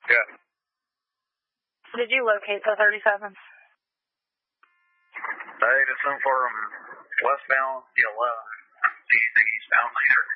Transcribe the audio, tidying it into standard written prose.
Yeah. Did you locate the 37s? Hey, just some for them westbound, 11. See anything eastbound later?